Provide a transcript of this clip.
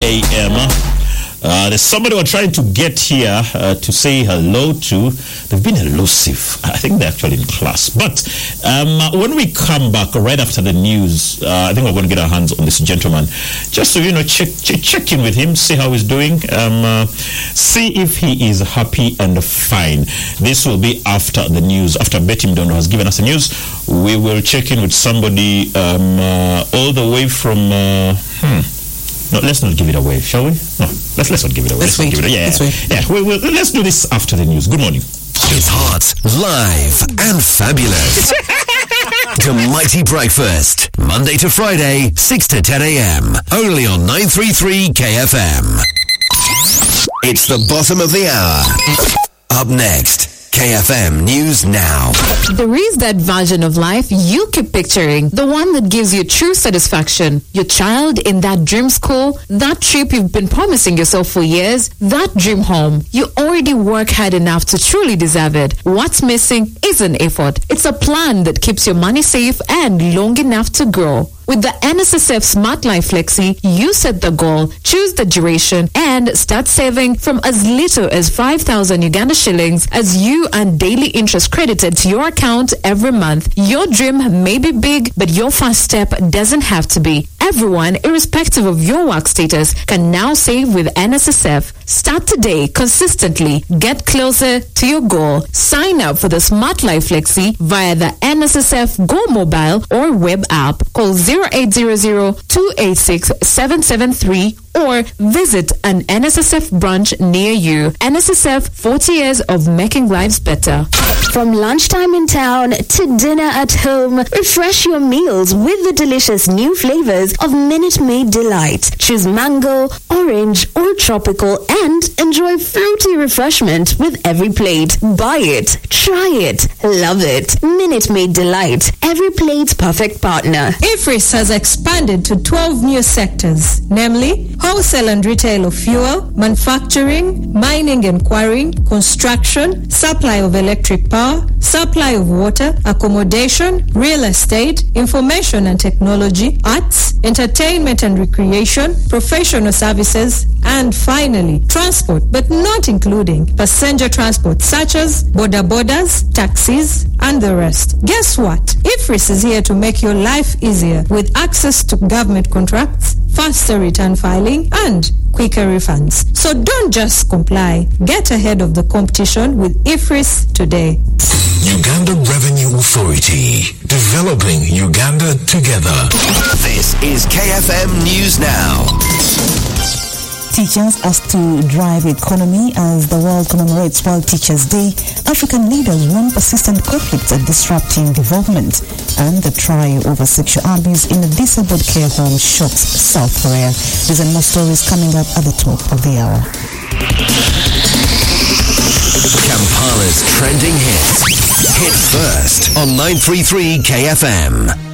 a.m. There's somebody we're trying to get here to say hello to. They've been elusive. I think they're actually in class. But when we come back right after the news, I think we're going to get our hands on this gentleman just to, check in with him, see how he's doing, see if he is happy and fine. This will be after the news. After Betty Mdondo has given us the news, we will check in with somebody all the way from... No, let's not give it away, shall we? No, let's not give it away. Let's wait. Yeah. Let's do this after the news. Good morning. It's hot, live, and fabulous. The Mighty Breakfast, Monday to Friday, 6 to 10 a.m. Only on 933 KFM. It's the bottom of the hour. Up next, KFM News Now. There is that version of life you keep picturing, the one that gives you true satisfaction. Your child in that dream school, that trip you've been promising yourself for years, that dream home. You already work hard enough to truly deserve it. What's missing isn't effort. It's a plan that keeps your money safe and long enough to grow. With the NSSF Smart Life Flexi, you set the goal, choose the duration, and start saving from as little as 5,000 Uganda shillings as you earn daily interest credited to your account every month. Your dream may be big, but your first step doesn't have to be. Everyone, irrespective of your work status, can now save with NSSF. Start today, consistently. Get closer to your goal. Sign up for the Smart Life Flexi via the NSSF Go mobile or web app. Call 0800-286-773 or visit an NSSF branch near you. NSSF, 40 years of making lives better. From lunchtime in town to dinner at home, refresh your meals with the delicious new flavors of Minute Maid Delight. Choose mango, orange, or tropical and enjoy fruity refreshment with every plate. Buy it, try it, love it. Minute Maid Delight, every plate's perfect partner. IFRIS has expanded to 12 new sectors, namely wholesale and retail of fuel, manufacturing, mining and quarrying, construction, supply of electric power, supply of water, accommodation, real estate, information and technology, arts, entertainment and recreation, professional services, and finally, transport, but not including passenger transport such as border borders, taxis, and the rest. Guess what? IFRIS is here to make your life easier with access to government contracts, faster return filing, and quicker refunds. So don't just comply. Get ahead of the competition with IFRIS today. Uganda Revenue Authority, developing Uganda together. This is KFM News Now. Teachers asked to drive economy as the world commemorates World Teachers' Day. African leaders warn persistent conflicts are disrupting development, and the trial over sexual abuse in a disabled care home shocks South Korea. These and more stories coming up at the top of the hour. Kampala's trending hits. Hit first on 933 KFM.